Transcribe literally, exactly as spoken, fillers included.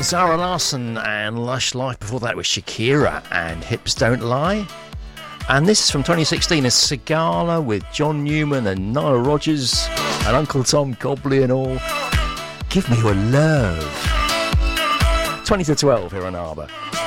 Zara Larsson and Lush Life. Before that was Shakira and Hips Don't Lie. And this is from twenty sixteen, a Sigala with John Newman and Nile Rodgers and Uncle Tom Cobley and all. Give Me Your Love. twenty to twelve here on Arbor.